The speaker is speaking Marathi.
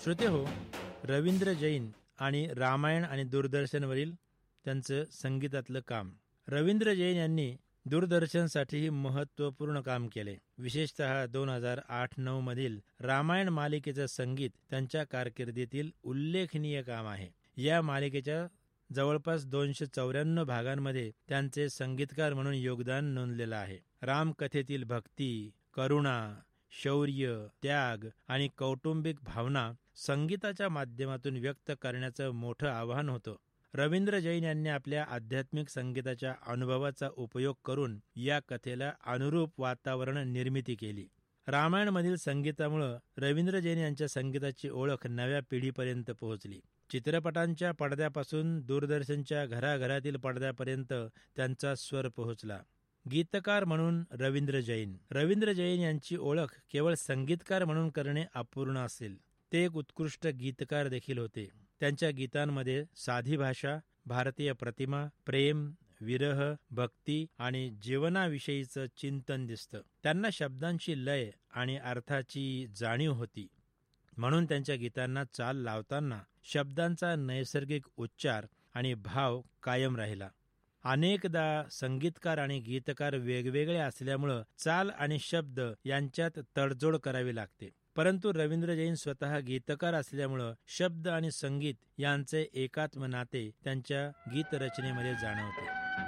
श्रोते हो, रवींद्र जैन आणि रामायण आणि दूरदर्शनवरील त्यांचं संगीतातलं काम. रवींद्र जैन यांनी दूरदर्शनसाठीही महत्त्वपूर्ण काम केले. विशेषतः 2008-9 मधील रामायण मालिकेचं संगीत त्यांच्या कारकिर्दीतील उल्लेखनीय काम आहे. या मालिकेच्या जवळपास 294 भागांमध्ये त्यांचे संगीतकार म्हणून योगदान नोंदलेलं आहे. रामकथेतील भक्ती, करुणा, शौर्य, त्याग आणि कौटुंबिक भावना संगीताच्या माध्यमातून व्यक्त करण्याचं मोठं आव्हान होतं. रवींद्र जैन यांनी आपल्या आध्यात्मिक संगीताच्या अनुभवाचा उपयोग करून या कथेला अनुरूप वातावरण निर्मिती केली. रामायणमधील संगीतामुळे रवींद्र जैन यांच्या संगीताची ओळख नव्या पिढीपर्यंत पोहोचली. चित्रपटांच्या पडद्यापासून दूरदर्शनच्या घराघरातील पडद्यापर्यंत त्यांचा स्वर पोहोचला. गीतकार म्हणून रवींद्र जैन यांची ओळख केवळ संगीतकार म्हणून करणे अपूर्ण असेल. ते एक उत्कृष्ट गीतकार देखील होते. त्यांच्या गीतांमध्ये साधी भाषा, भारतीय प्रतिमा, प्रेम, विरह, भक्ती आणि जीवनाविषयीचं चिंतन दिसतं. त्यांना शब्दांची लय आणि अर्थाची जाणीव होती. म्हणून त्यांच्या गीतांना चाल लावताना शब्दांचा नैसर्गिक उच्चार आणि भाव कायम राहिला. अनेकदा संगीतकार आणि गीतकार वेगवेगळे असल्यामुळं चाल आणि शब्द यांच्यात तडजोड करावी लागते. परंतु रवींद्र जैन स्वतः गीतकार असल्यामुळं शब्द आणि संगीत यांचे एकात्म नाते त्यांच्या गीतरचनेमध्ये जाणवते.